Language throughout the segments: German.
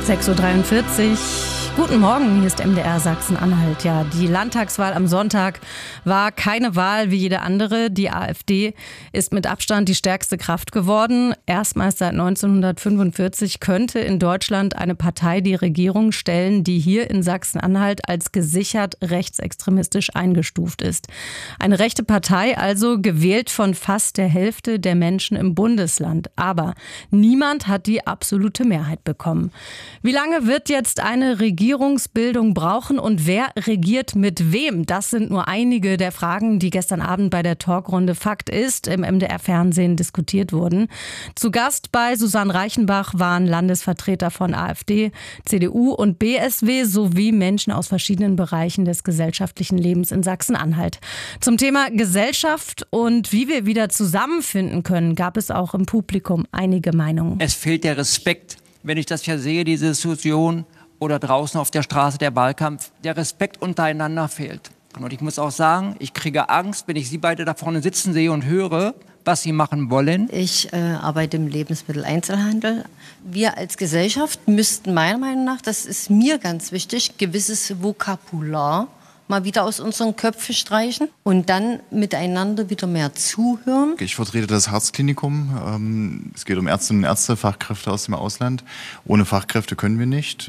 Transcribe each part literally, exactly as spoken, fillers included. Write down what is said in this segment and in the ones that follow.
sechs Uhr dreiundvierzig. Guten Morgen, hier ist M D R Sachsen-Anhalt. Ja, die Landtagswahl am Sonntag war keine Wahl wie jede andere. Die AfD ist mit Abstand die stärkste Kraft geworden. Erstmals seit neunzehnhundertfünfundvierzig könnte in Deutschland eine Partei die Regierung stellen, die hier in Sachsen-Anhalt als gesichert rechtsextremistisch eingestuft ist. Eine rechte Partei, also gewählt von fast der Hälfte der Menschen im Bundesland. Aber niemand hat die absolute Mehrheit bekommen. Wie lange wird jetzt eine Regierung Regierungsbildung brauchen und wer regiert mit wem? Das sind nur einige der Fragen, die gestern Abend bei der Talkrunde Fakt ist im M D R-Fernsehen diskutiert wurden. Zu Gast bei Susanne Reichenbach waren Landesvertreter von AfD, C D U und B S W sowie Menschen aus verschiedenen Bereichen des gesellschaftlichen Lebens in Sachsen-Anhalt. Zum Thema Gesellschaft und wie wir wieder zusammenfinden können, gab es auch im Publikum einige Meinungen. Es fehlt der Respekt, wenn ich das ja sehe, diese Diskussion, oder draußen auf der Straße der Wahlkampf, der Respekt untereinander fehlt. Und ich muss auch sagen, ich kriege Angst, wenn ich Sie beide da vorne sitzen sehe und höre, was Sie machen wollen. Ich äh, arbeite im Lebensmitteleinzelhandel. Wir als Gesellschaft müssten meiner Meinung nach, das ist mir ganz wichtig, gewisses Vokabular mal wieder aus unseren Köpfen streichen und dann miteinander wieder mehr zuhören. Ich vertrete das Herzklinikum. Es geht um Ärztinnen und Ärzte, Fachkräfte aus dem Ausland. Ohne Fachkräfte können wir nicht.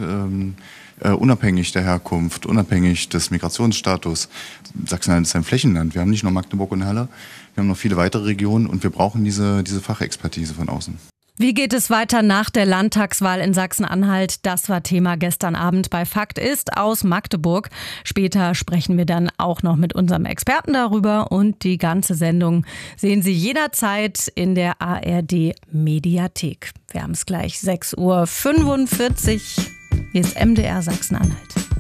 Unabhängig der Herkunft, unabhängig des Migrationsstatus. Sachsen-Anhalt ist ein Flächenland. Wir haben nicht nur Magdeburg und Halle, wir haben noch viele weitere Regionen und wir brauchen diese, diese Fachexpertise von außen. Wie geht es weiter nach der Landtagswahl in Sachsen-Anhalt? Das war Thema gestern Abend bei Fakt ist aus Magdeburg. Später sprechen wir dann auch noch mit unserem Experten darüber und die ganze Sendung sehen Sie jederzeit in der A R D-Mediathek. Wir haben es gleich sechs Uhr fünfundvierzig. Hier ist M D R Sachsen-Anhalt.